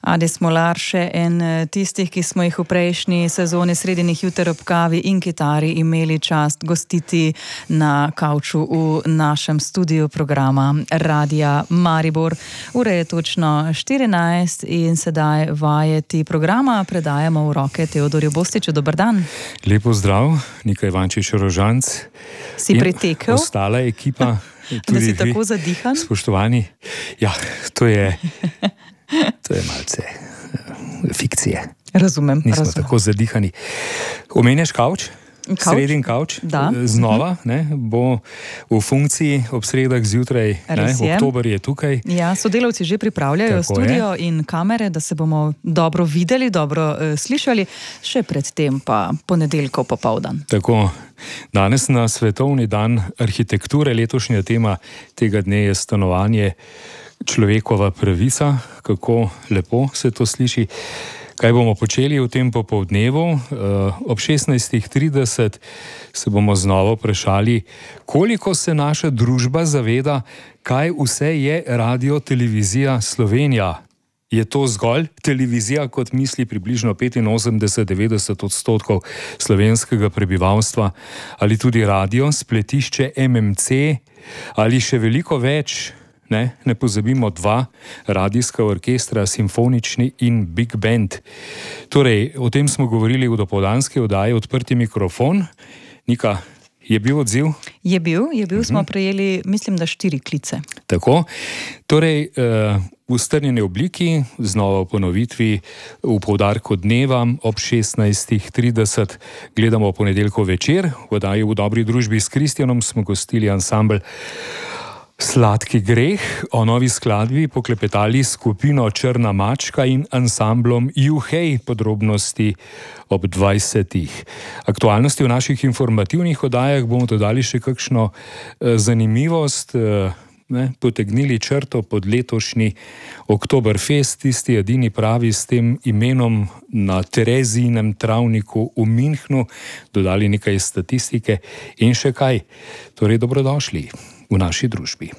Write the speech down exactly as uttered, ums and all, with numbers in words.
Adi Smolar, še en tistih, ki smo jih v prejšnji sezoni Sredinih juter ob kavi in kitari imeli čast gostiti na kavču v našem studiu programa Radia Maribor. Ura je točno štirinajst in sedaj vajeti programa predajamo v roke Teodorju Bostiču. Dober dan. Lepo zdrav, Nika Ivančič Rožanc. Si pritekel? Ostala ekipa. Da si tako zadihan? Spoštovani. Ja, to je... To je malce fikcije. Razumem. Nismo razumem. tako zadihani. Omenjaš kavč? Kavč? Sredin kavč? Da. Znova, ne, bo v funkciji ob sredah zjutraj, ne, oktober je tukaj. Ja, sodelavci že pripravljajo Tako studio je. In kamere, da se bomo dobro videli, dobro uh, slišali, še predtem pa ponedeljkov popoldan. Tako, danes na svetovni dan arhitekture, letošnja tema tega dne je stanovanje človekova pravica. Kako lepo se to sliši. Kaj bomo počeli v tem popoldnevu? Ob šestnajstih trideset se bomo znova vprašali, koliko se naša družba zaveda, kaj vse je Radio Televizija Slovenija. Je to zgolj televizija, kot misli približno petinosemdeset do devetdeset odstotkov slovenskega prebivalstva, ali tudi radio, spletišče M M C, ali še veliko več? Ne, ne pozabimo dva radijska orkestra, simfonični in big band. Torej, o tem smo govorili v dopoldanski oddaji Odprti mikrofon. Nika, je bil odziv? Je bil, je bil, uh-huh. Smo prejeli, mislim, da štiri klice. Tako, torej v strnjeni obliki, znova v ponovitvi, v poudarku dneva ob šestnajstih trideset gledamo ponedeljkov večer. V oddaji V dobri družbi s Kristjanom smo gostili ansambel Sladki greh, o novi skladbi poklepetali skupino Črna mačka in ansamblom Juhej, podrobnosti ob dvajsetih. Aktualnosti v naših informativnih oddajah bomo dodali še kakšno eh, zanimivost, eh, ne, potegnili črto pod letošnji Oktoberfest, tisti edini pravi s tem imenom na Terezijinem travniku v Münchnu, dodali nekaj statistike in še kaj. Torej, dobrodošli v naši družbi.